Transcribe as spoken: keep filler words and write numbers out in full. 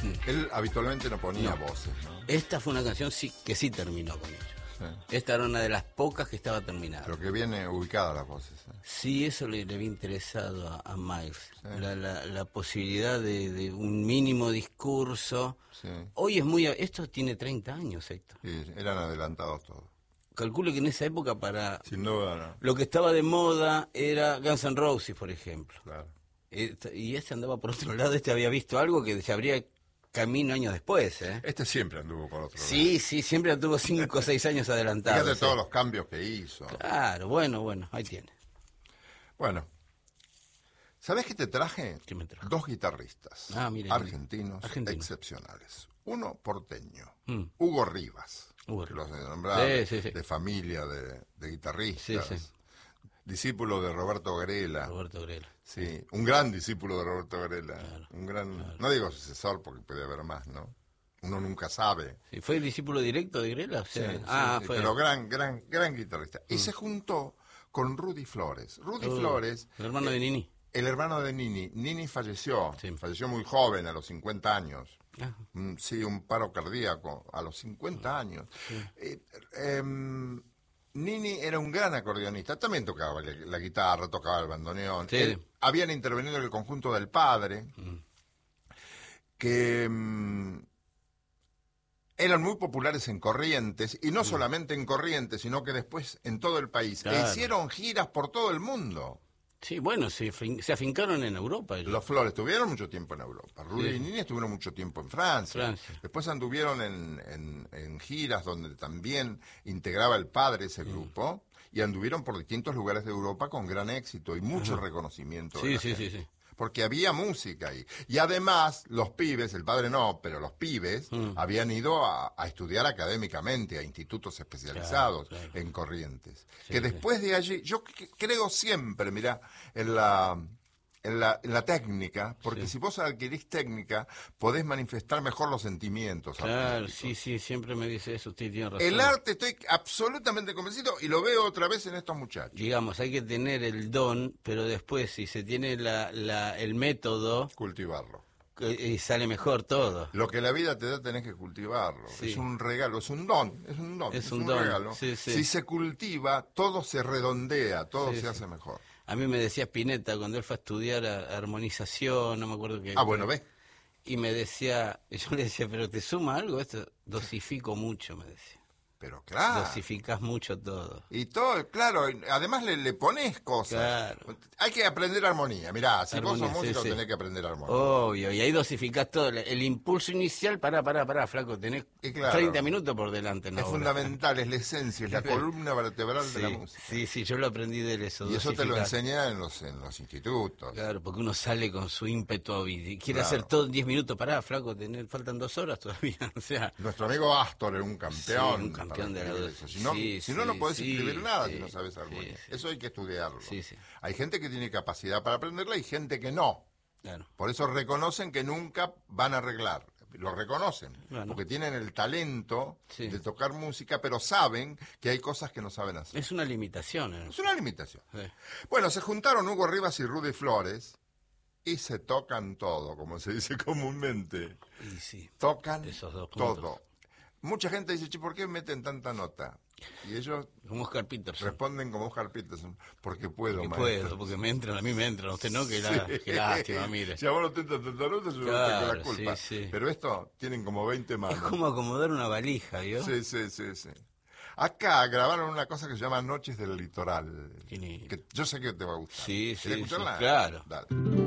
Él habitualmente no ponía No. voces, ¿no? Esta fue una canción sí, que sí terminó con ellos. Sí. Esta era una de las pocas que estaba terminada. Pero que viene ubicada las voces. ¿eh? Sí, eso le, le había interesado a, a Miles. Sí. La, la, la posibilidad de, de un mínimo discurso. Sí. Hoy es muy... Esto tiene treinta años, Héctor. Sí, eran adelantados todos. Calculo que en esa época para... Sin duda, no. Lo que estaba de moda era Guns N' Roses, por ejemplo. Claro. Este- y este andaba por otro lado, este había visto algo que se abría camino años después, ¿eh? Este siempre anduvo por otro lado. Sí, sí, siempre tuvo cinco o seis años adelantado. Fíjate sí. todos los cambios que hizo. Claro, bueno, bueno, ahí tiene. Bueno, ¿sabés qué te traje? ¿Qué me trajo? Dos guitarristas Ah, mire, mire. argentinos Argentino. excepcionales. Uno porteño, Mm. Hugo Rivas, Hugo que Rivas. los he nombrado, Sí, sí, sí. de familia de, de guitarristas, Sí, sí. discípulo de Roberto Grela. Roberto Grela. Sí, un gran discípulo de Roberto Grela. Claro, un gran, claro. no digo sucesor porque puede haber más, ¿no? Uno nunca sabe. Sí, ¿fue discípulo directo de Grela? O Sí, sea, sí, ah, sí, fue. pero gran, gran, gran guitarrista. Y se juntó con Rudy Flores. Rudy Oh, Flores, el hermano de Nini. el hermano de Nini. Nini falleció, Sí. falleció muy joven, a los cincuenta años. Ah, Mm, Sí, un paro cardíaco a los cincuenta años. Eh, em, Nini era un gran acordeonista, también tocaba la, la guitarra, tocaba el bandoneón. Sí. Él- habían intervenido en el conjunto del padre, que mm, eran muy populares en Corrientes, y no solamente en Corrientes, sino que después en todo el país. E Claro. hicieron giras por todo el mundo. sí, bueno, se, fin- se afincaron en Europa. ellos. Los Flores estuvieron mucho tiempo en Europa. Rudy Sí. y Nini estuvieron mucho tiempo en Francia. Francia. Después anduvieron en, en- en giras donde también integraba el padre ese grupo. Y anduvieron por distintos lugares de Europa con gran éxito y mucho reconocimiento. de Sí, la sí, gente. sí, sí. Porque había música ahí. Y además, los pibes, el padre no, pero los pibes Mm. habían ido a, a estudiar académicamente a institutos especializados Claro, claro. en Corrientes. Sí, que sí. después de allí, yo c- creo siempre, mira, en la, en la, en la técnica, porque Sí. si vos adquirís técnica, podés manifestar mejor los sentimientos. Claro, artísticos. sí, sí, siempre me dice eso, usted tiene razón. El arte estoy absolutamente convencido y lo veo otra vez en estos muchachos. Digamos, hay que tener el don, pero después si se tiene la, la, el método, Cultivarlo. eh, eh, sale mejor todo. Lo que la vida te da tenés que cultivarlo. Sí. Es un regalo, es un don, es un don, Es es un un, don, regalo. sí, sí. Si se cultiva, todo se redondea, todo Sí, se sí. hace mejor. A mí me decía Spinetta cuando él fue a estudiar a- armonización, no me acuerdo qué. Ah, bueno, ¿ves? Y me decía, yo le decía, pero ¿te suma algo esto? Dosifico mucho, me decía. Pero claro. Dosificás mucho todo. Y todo, claro, y además le, le pones cosas. Claro. Hay que aprender armonía. Mirá, si vos Armonía, sos sí, músico sí. tenés que aprender armonía. Obvio, y ahí dosificás todo. El, el impulso inicial, pará, pará, pará, flaco, tenés Y claro. treinta minutos por delante. en la es obra. fundamental, es la esencia, es la columna vertebral de la Sí, música. sí, sí, yo lo aprendí de él eso. Y eso te lo dosificar. enseña en los, en los institutos. Claro, porque uno sale con su ímpetu y quiere Claro. hacer todo en diez minutos. Pará, flaco, tenés, faltan dos horas todavía. O sea, Nuestro amigo Astor era un campeón. Sí, un campeón para de la- escribir eso. Si no, sí, si no, sí, no podés sí, escribir nada sí, si no sabes armonía. sí, sí. Eso hay que estudiarlo. Sí, sí. Hay gente que tiene capacidad para aprenderla y gente que no. claro. Por eso reconocen que nunca van a arreglar. Lo reconocen. Claro. Porque tienen el talento Sí. de tocar música, pero saben que hay cosas que no saben hacer. Es una limitación. ¿eh? Es una limitación. Sí. Bueno, se juntaron Hugo Rivas y Rudy Flores y se tocan todo, como se dice comúnmente. Y sí. Tocan Esos dos puntos. todo. Mucha gente dice, che, ¿por qué meten tanta nota? Y ellos Como Oscar Peterson. responden como Oscar Peterson, porque puedo, Que maestro. puedo, porque me entran, a mí me entran, a usted no, que, la, Sí. que lástima, mire. Si a vos no te entran tanta nota, yo no Claro, tengo la culpa. sí, sí. Pero esto tienen como veinte manos. Es como acomodar una valija, ¿vio? Sí, sí, sí, sí. Acá grabaron una cosa que se llama Noches del Litoral. Tiene- Que yo sé que te va a gustar. Sí, ¿Querés sí, escucharla? sí, claro. Dale.